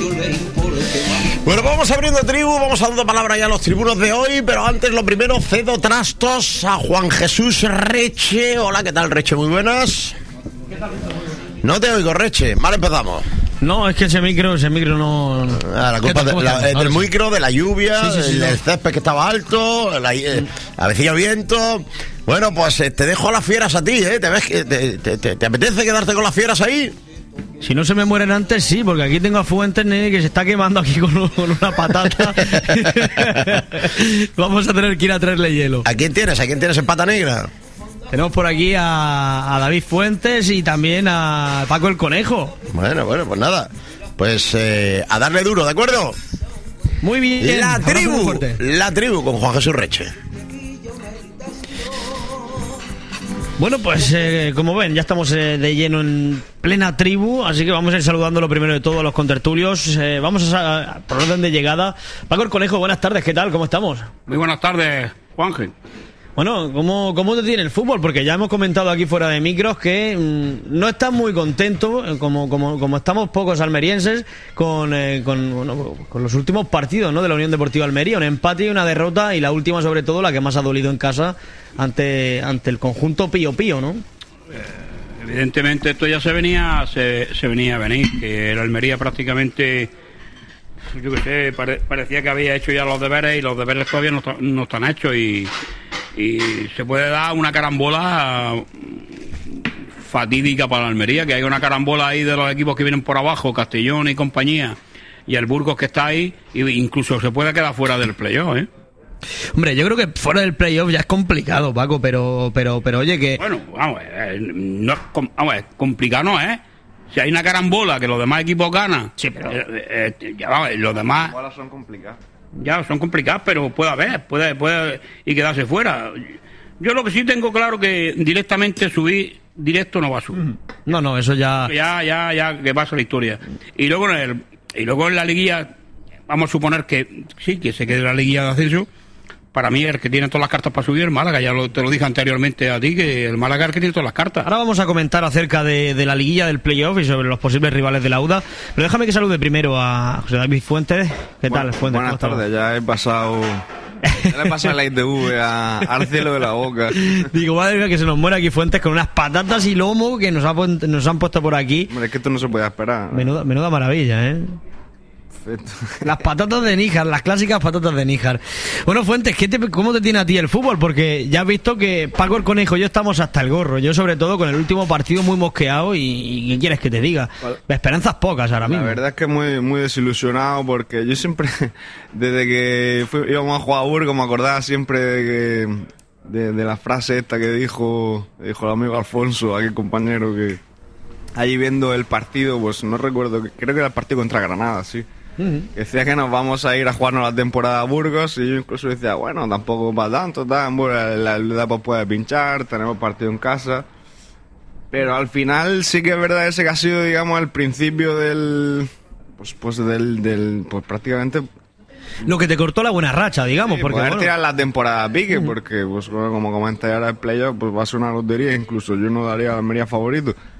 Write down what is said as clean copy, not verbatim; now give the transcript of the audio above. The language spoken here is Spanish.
Bueno, vamos abriendo tribu, vamos dando palabra ya a los tribunos de hoy, pero antes lo primero, cedo trastos a Juan Jesús Reche. Hola, ¿qué tal, Reche? Muy buenas. No te oigo, Reche. Mal empezamos. No, es que ese micro no... La culpa del micro, de la lluvia, el césped que estaba alto, a veces viento. Bueno, pues te dejo a las fieras a ti, ¿eh? ¿Te ves que te apetece quedarte con las fieras ahí? Si no se me mueren antes, sí, porque aquí tengo a Fuentes, que se está quemando aquí con una patata. Vamos a tener que ir a traerle hielo. ¿A quién tienes en pata negra? Tenemos por aquí a David Fuentes y también a Paco el Conejo. Bueno, pues nada. Pues a darle duro, ¿de acuerdo? Muy bien. La tribu con Juan Jesús Reche. Bueno, pues como ven, ya estamos de lleno en plena tribu, así que vamos a ir saludando lo primero de todo a los contertulios. Vamos a por orden de llegada. Paco el Conejo, buenas tardes, ¿qué tal? ¿Cómo estamos? Muy buenas tardes, Juanje. Bueno, ¿cómo te tiene el fútbol? Porque ya hemos comentado aquí fuera de micros que no estás muy contento, como estamos pocos almerienses, con los últimos partidos, ¿no?, de la Unión Deportiva Almería. Un empate y una derrota, y la última sobre todo, la que más ha dolido en casa, ante el conjunto Pío Pío, ¿no? Evidentemente esto ya se venía a venir, que el Almería prácticamente, yo qué sé, parecía que había hecho ya los deberes, y los deberes todavía no están hechos, y se puede dar una carambola fatídica para la Almería, que hay una carambola ahí de los equipos que vienen por abajo, Castellón y compañía, y el Burgos que está ahí, e incluso se puede quedar fuera del playoff, ¿eh? Hombre, yo creo que fuera del playoff ya es complicado, Paco, pero oye que... Bueno, complicado no es. Si hay una carambola que los demás equipos ganan, sí, pero ya vamos, los demás... Las son complicadas. Ya, son complicadas, pero puede y quedarse fuera. Yo lo que sí tengo claro que directamente subir, directo no va a subir. No, eso ya... Ya, que pasa la historia. Y luego en la liguilla, vamos a suponer que sí, que se quede la liguilla de ascenso. Para mí, el que tiene todas las cartas para subir, el Málaga. Te lo dije anteriormente a ti, que el Málaga es el que tiene todas las cartas. Ahora vamos a comentar acerca de la liguilla del playoff y sobre los posibles rivales de la UDA. Pero déjame que salude primero a José David Fuentes. ¿Qué tal, Fuentes? Buenas tardes, ya le he pasado la ITV al cielo de la boca. Digo, madre mía, que se nos muere aquí Fuentes con unas patatas y lomo que nos han puesto por aquí. Hombre, es que esto no se puede esperar. Menuda maravilla, ¿eh? Perfecto. Las patatas de Níjar, las clásicas patatas de Níjar. Bueno, Fuentes, ¿cómo te tiene a ti el fútbol? Porque ya has visto que Paco el Conejo y yo estamos hasta el gorro. Yo, sobre todo, con el último partido muy mosqueado. ¿Y qué quieres que te diga? Esperanzas pocas ahora mismo. La verdad es que muy, muy desilusionado, porque yo siempre, desde que íbamos a jugar a Burgos, me acordaba siempre de la frase esta que dijo el amigo Alfonso, aquel compañero, que allí viendo el partido, pues no recuerdo, creo que era el partido contra Granada, sí. Decía que nos vamos a ir a jugarnos la temporada a Burgos, y yo incluso decía, bueno, tampoco va tanto, la pues puede pinchar, tenemos partido en casa, pero al final sí que es verdad ese que ha sido, digamos, el principio del prácticamente lo que te cortó la buena racha, digamos, sí, porque poder tirar la temporada a pique, porque pues como comentáis ahora el playoff, pues va a ser una lotería, incluso yo no daría a Almería favorito.